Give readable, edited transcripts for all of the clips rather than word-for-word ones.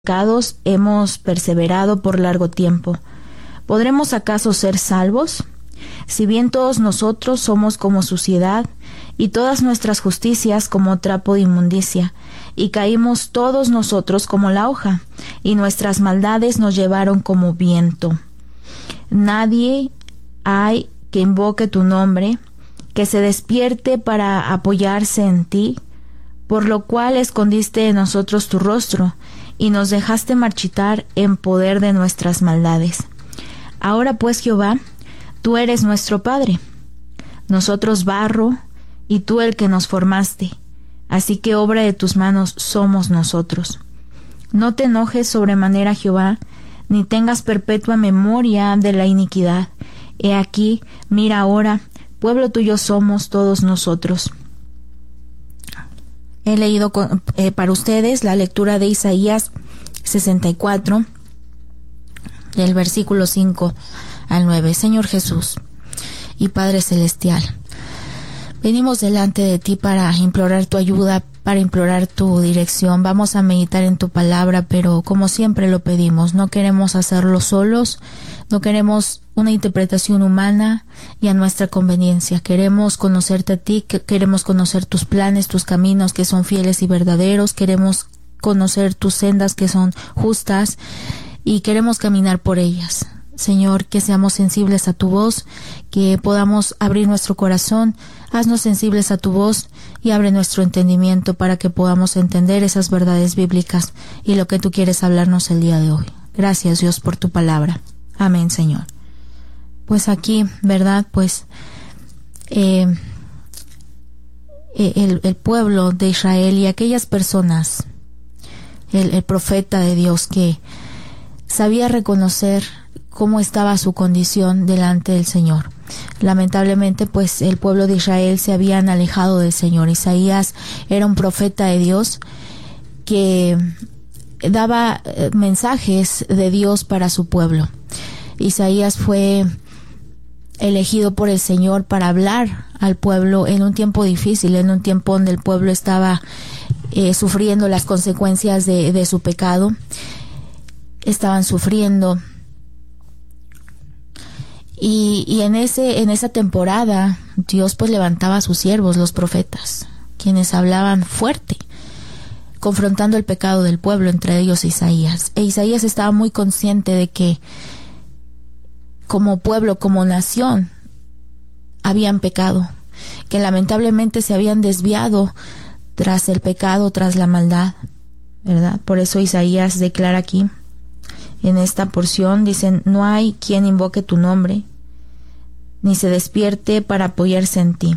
pecados hemos perseverado por largo tiempo. ¿Podremos acaso ser salvos? Si bien todos nosotros somos como suciedad, y todas nuestras justicias como trapo de inmundicia, y caímos todos nosotros como la hoja, y nuestras maldades nos llevaron como viento. Nadie hay que invoque tu nombre, que se despierte para apoyarse en ti, por lo cual escondiste de nosotros tu rostro, y nos dejaste marchitar en poder de nuestras maldades. Ahora pues, Jehová, tú eres nuestro Padre, nosotros barro, y tú el que nos formaste, así que obra de tus manos somos nosotros. No te enojes sobremanera, Jehová, ni tengas perpetua memoria de la iniquidad. He aquí, mira ahora, pueblo tuyo somos todos nosotros. He leído para ustedes la lectura de Isaías 64, del versículo 5 al 9. Señor Jesús y Padre Celestial, venimos delante de ti para implorar tu ayuda, para implorar tu dirección. Vamos a meditar en tu palabra, pero como siempre lo pedimos, no queremos hacerlo solos, no queremos una interpretación humana y a nuestra conveniencia. Queremos conocerte a ti, queremos conocer tus planes, tus caminos que son fieles y verdaderos, queremos conocer tus sendas que son justas y queremos caminar por ellas. Señor, que seamos sensibles a tu voz, que podamos abrir nuestro corazón, haznos sensibles a tu voz y abre nuestro entendimiento para que podamos entender esas verdades bíblicas y lo que tú quieres hablarnos el día de hoy. Gracias, Dios, por tu palabra. Amén, Señor. Pues aquí, ¿verdad? Pues el pueblo de Israel y aquellas personas, el profeta de Dios que sabía reconocer cómo estaba su condición delante del Señor. Lamentablemente, pues el pueblo de Israel se habían alejado del Señor. Isaías era un profeta de Dios que daba mensajes de Dios para su pueblo. Isaías fue elegido por el Señor para hablar al pueblo en un tiempo difícil, en un tiempo donde el pueblo estaba sufriendo las consecuencias de su pecado. Estaban sufriendo. Y en esa temporada Dios pues levantaba a sus siervos, los profetas, quienes hablaban fuerte, confrontando el pecado del pueblo, entre ellos Isaías. E Isaías estaba muy consciente de que como pueblo, como nación, habían pecado, que lamentablemente se habían desviado tras el pecado, tras la maldad, ¿verdad? Por eso Isaías declara aquí, en esta porción, dicen, no hay quien invoque tu nombre, ni se despierte para apoyarse en ti.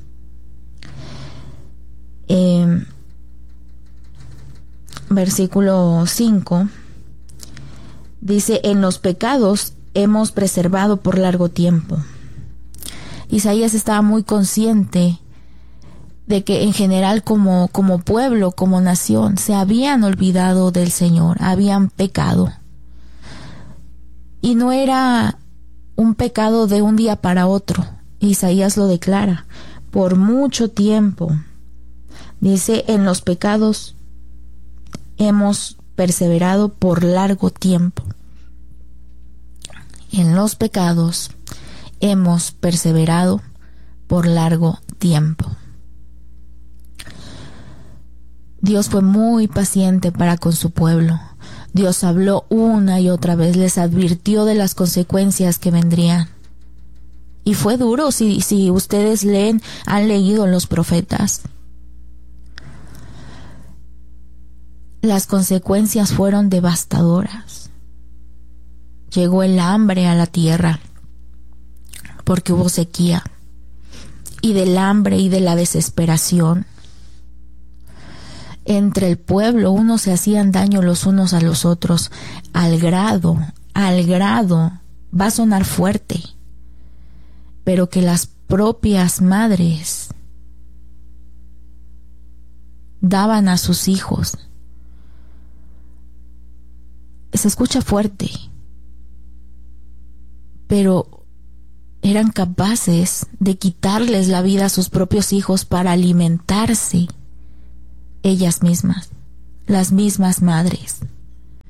Versículo 5 dice, en los pecados hemos preservado por largo tiempo. Isaías estaba muy consciente de que en general como pueblo, como nación, se habían olvidado del Señor, habían pecado. Y no era un pecado de un día para otro. Isaías lo declara. Por mucho tiempo. Dice, en los pecados hemos perseverado por largo tiempo. En los pecados hemos perseverado por largo tiempo. Dios fue muy paciente para con su pueblo. Dios habló una y otra vez, les advirtió de las consecuencias que vendrían. Y fue duro, si ustedes han leído los profetas. Las consecuencias fueron devastadoras. Llegó el hambre a la tierra, porque hubo sequía. Y del hambre y de la desesperación, entre el pueblo unos se hacían daño los unos a los otros, al grado, va a sonar fuerte, pero que las propias madres daban a sus hijos. Se escucha fuerte, pero eran capaces de quitarles la vida a sus propios hijos para alimentarse ellas mismas, las mismas madres.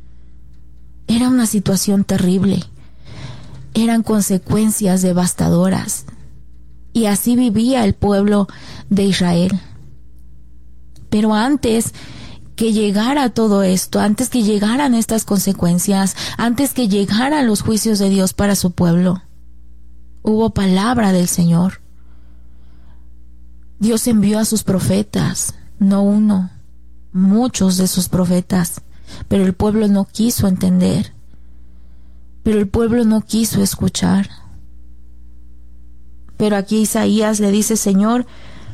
Era una situación terrible. Eran consecuencias devastadoras. Y así vivía el pueblo de Israel. Pero antes que llegara todo esto, antes que llegaran estas consecuencias, antes que llegaran los juicios de Dios para su pueblo, hubo palabra del Señor. Dios envió a sus profetas, no uno, muchos de sus profetas, pero el pueblo no quiso entender, pero el pueblo no quiso escuchar. Pero aquí Isaías le dice: Señor,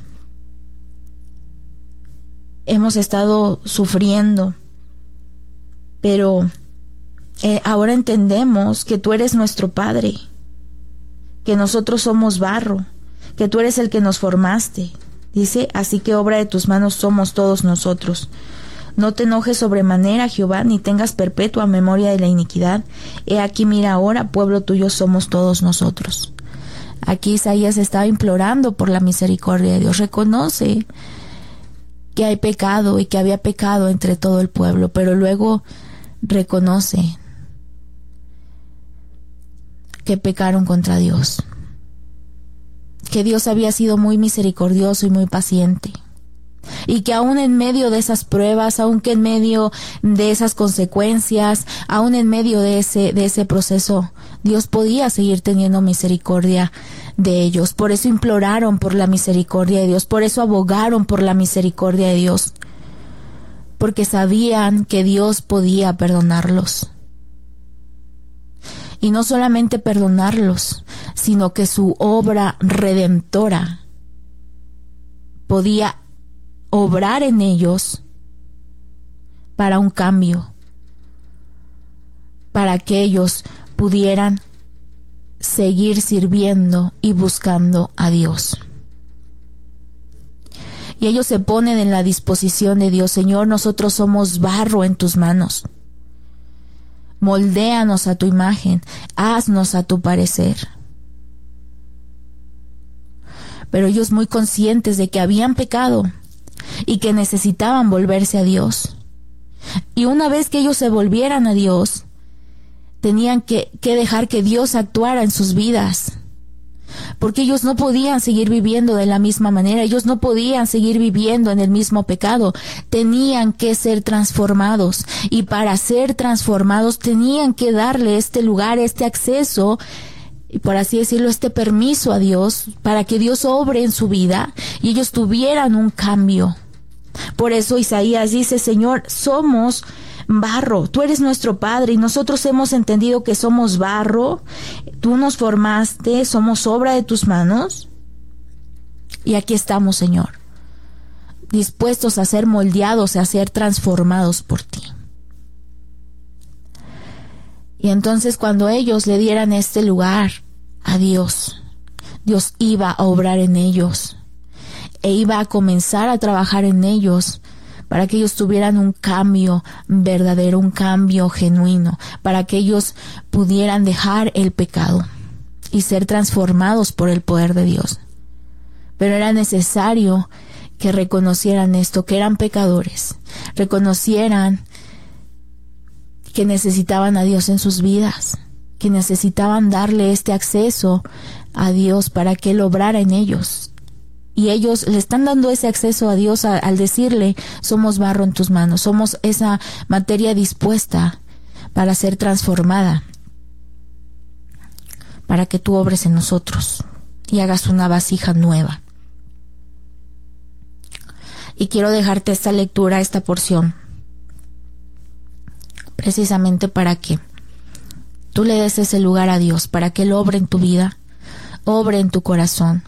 hemos estado sufriendo, pero ahora entendemos que tú eres nuestro Padre, que nosotros somos barro, que tú eres el que nos formaste. Dice: así que obra de tus manos somos todos nosotros. No te enojes sobremanera, Jehová, ni tengas perpetua memoria de la iniquidad. He aquí, mira ahora, pueblo tuyo somos todos nosotros. Aquí Isaías estaba implorando por la misericordia de Dios. Reconoce que hay pecado y que había pecado entre todo el pueblo, pero luego reconoce que pecaron contra Dios, que Dios había sido muy misericordioso y muy paciente, y que aún en medio de esas pruebas, aún que en medio de esas consecuencias, aún en medio de ese proceso, Dios podía seguir teniendo misericordia de ellos. Por eso imploraron por la misericordia de Dios, por eso abogaron por la misericordia de Dios, porque sabían que Dios podía perdonarlos. Y no solamente perdonarlos, sino que su obra redentora podía obrar en ellos para un cambio, para que ellos pudieran seguir sirviendo y buscando a Dios. Y ellos se ponen en la disposición de Dios: Señor, nosotros somos barro en tus manos. Moldéanos a tu imagen, haznos a tu parecer. Pero ellos, muy conscientes de que habían pecado y que necesitaban volverse a Dios, y una vez que ellos se volvieran a Dios, tenían que dejar que Dios actuara en sus vidas, porque ellos no podían seguir viviendo de la misma manera, ellos no podían seguir viviendo en el mismo pecado, tenían que ser transformados, y para ser transformados tenían que darle este lugar, este acceso, y por así decirlo, este permiso a Dios, para que Dios obre en su vida y ellos tuvieran un cambio. Por eso Isaías dice: Señor, somos barro, tú eres nuestro Padre, y nosotros hemos entendido que somos barro, tú nos formaste, somos obra de tus manos, y aquí estamos, Señor, dispuestos a ser moldeados, a ser transformados por ti. Y entonces, cuando ellos le dieran este lugar a Dios, Dios iba a obrar en ellos e iba a comenzar a trabajar en ellos para que ellos tuvieran un cambio verdadero, un cambio genuino, para que ellos pudieran dejar el pecado y ser transformados por el poder de Dios. Pero era necesario que reconocieran esto, que eran pecadores, reconocieran que necesitaban a Dios en sus vidas, que necesitaban darle este acceso a Dios para que Él obrara en ellos. Y ellos le están dando ese acceso a Dios al decirle: somos barro en tus manos, somos esa materia dispuesta para ser transformada, para que tú obres en nosotros y hagas una vasija nueva. Y quiero dejarte esta lectura, esta porción, precisamente para que tú le des ese lugar a Dios, para que Él obre en tu vida, obre en tu corazón,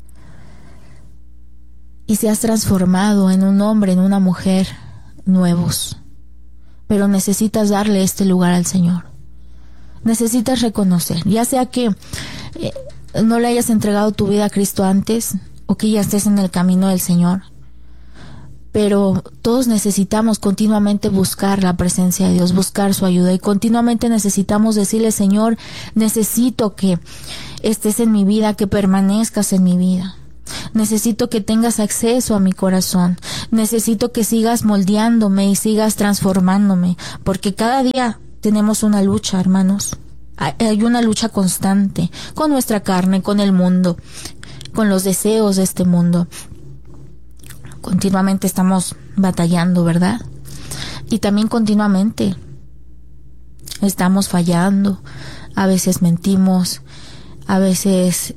y seas transformado en un hombre, en una mujer nuevos. Pero necesitas darle este lugar al Señor. Necesitas reconocer, ya sea que no le hayas entregado tu vida a Cristo antes, o que ya estés en el camino del Señor, pero todos necesitamos continuamente buscar la presencia de Dios, buscar su ayuda, y continuamente necesitamos decirle: Señor, necesito que estés en mi vida, que permanezcas en mi vida. Necesito que tengas acceso a mi corazón. Necesito que sigas moldeándome y sigas transformándome, porque cada día tenemos una lucha, hermanos. Hay una lucha constante con nuestra carne, con el mundo, con los deseos de este mundo. Continuamente estamos batallando, ¿verdad? Y también continuamente estamos fallando. A veces mentimos, a veces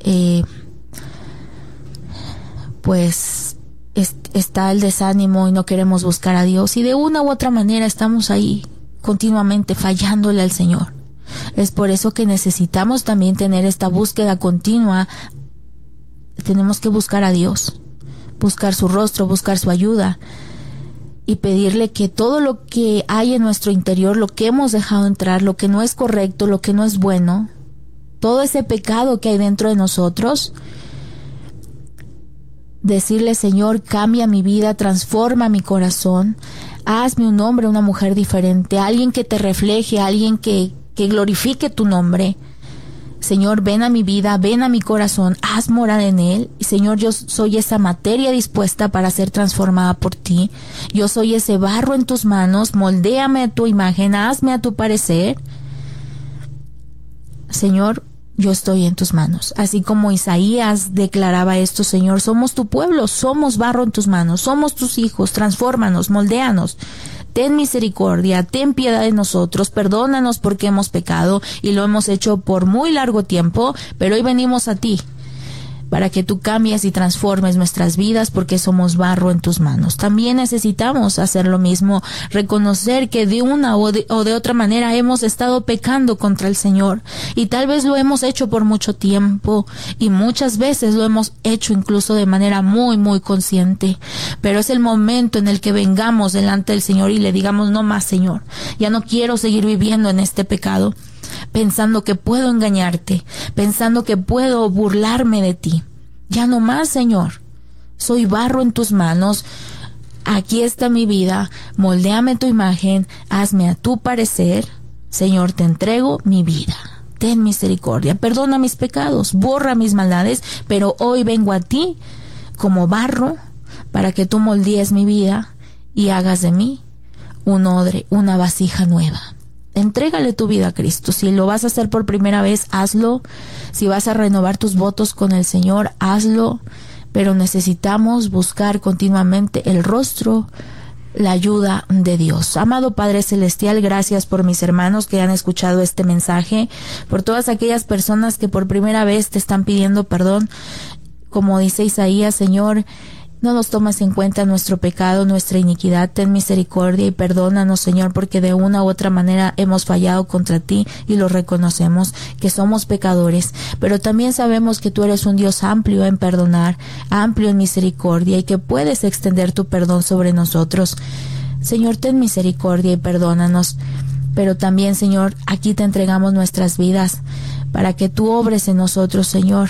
pues está el desánimo y no queremos buscar a Dios. Y de una u otra manera estamos ahí continuamente fallándole al Señor. Es por eso que necesitamos también tener esta búsqueda continua. Tenemos que buscar a Dios, buscar su rostro, buscar su ayuda y pedirle que todo lo que hay en nuestro interior, lo que hemos dejado entrar, lo que no es correcto, lo que no es bueno, todo ese pecado que hay dentro de nosotros, decirle: Señor, cambia mi vida, transforma mi corazón, hazme un hombre, una mujer diferente, alguien que te refleje, alguien que glorifique tu nombre. Señor, ven a mi vida, ven a mi corazón, haz morada en él. Y Señor, yo soy esa materia dispuesta para ser transformada por ti. Yo soy ese barro en tus manos, moldéame a tu imagen, hazme a tu parecer. Señor, yo estoy en tus manos. Así como Isaías declaraba esto: Señor, somos tu pueblo, somos barro en tus manos, somos tus hijos, transfórmanos, moldéanos. Ten misericordia, ten piedad de nosotros, perdónanos porque hemos pecado y lo hemos hecho por muy largo tiempo, pero hoy venimos a ti para que tú cambies y transformes nuestras vidas, porque somos barro en tus manos. También necesitamos hacer lo mismo, reconocer que de una o de otra manera hemos estado pecando contra el Señor, y tal vez lo hemos hecho por mucho tiempo y muchas veces lo hemos hecho incluso de manera muy, muy consciente, pero es el momento en el que vengamos delante del Señor y le digamos: no más, Señor, ya no quiero seguir viviendo en este pecado, pensando que puedo engañarte, pensando que puedo burlarme de ti. Ya no más, Señor. Soy barro en tus manos. Aquí está mi vida. Moldéame tu imagen. Hazme a tu parecer. Señor, te entrego mi vida. Ten misericordia. Perdona mis pecados. Borra mis maldades. Pero hoy vengo a ti como barro para que tú moldees mi vida y hagas de mí un odre, una vasija nueva. Entrégale tu vida a Cristo. Si lo vas a hacer por primera vez, hazlo. Si vas a renovar tus votos con el Señor, hazlo. Pero necesitamos buscar continuamente el rostro, la ayuda de Dios. Amado Padre Celestial, gracias por mis hermanos que han escuchado este mensaje, por todas aquellas personas que por primera vez te están pidiendo perdón. Como dice Isaías, Señor, no nos tomas en cuenta nuestro pecado, nuestra iniquidad. Ten misericordia y perdónanos, Señor, porque de una u otra manera hemos fallado contra ti y lo reconocemos, que somos pecadores. Pero también sabemos que tú eres un Dios amplio en perdonar, amplio en misericordia, y que puedes extender tu perdón sobre nosotros. Señor, ten misericordia y perdónanos. Pero también, Señor, aquí te entregamos nuestras vidas para que tú obres en nosotros, Señor.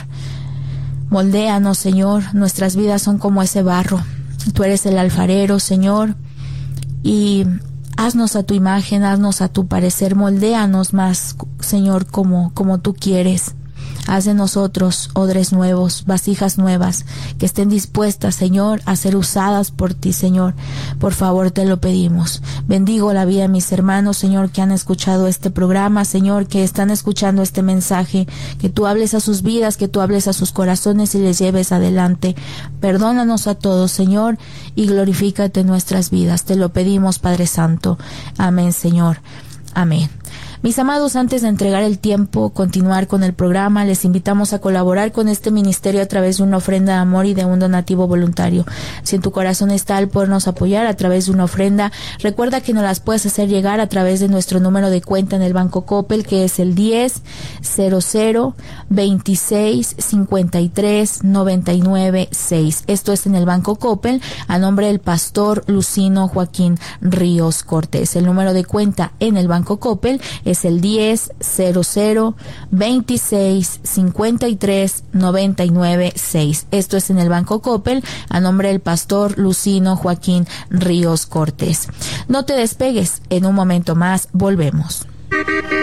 Moldéanos, Señor, nuestras vidas son como ese barro. Tú eres el alfarero, Señor, y haznos a tu imagen, haznos a tu parecer, moldéanos más, Señor, como tú quieres. Haz de nosotros odres nuevos, vasijas nuevas, que estén dispuestas, Señor, a ser usadas por ti, Señor. Por favor, te lo pedimos. Bendigo la vida de mis hermanos, Señor, que han escuchado este programa, Señor, que están escuchando este mensaje, que tú hables a sus vidas, que tú hables a sus corazones y les lleves adelante. Perdónanos a todos, Señor, y glorifícate en nuestras vidas. Te lo pedimos, Padre Santo. Amén, Señor. Amén. Mis amados, antes de entregar el tiempo, continuar con el programa, les invitamos a colaborar con este ministerio a través de una ofrenda de amor y de un donativo voluntario. Si en tu corazón está el podernos apoyar a través de una ofrenda, recuerda que nos las puedes hacer llegar a través de nuestro número de cuenta en el Banco Coppel, que es el 10-00-26-53-99-6. Esto es en el Banco Coppel, a nombre del pastor Lucino Joaquín Ríos Cortés. El número de cuenta en el Banco Coppel es el 10-00-26-53-99-6. Esto es en el Banco Coppel, a nombre del pastor Lucino Joaquín Ríos Cortés. No te despegues, en un momento más volvemos.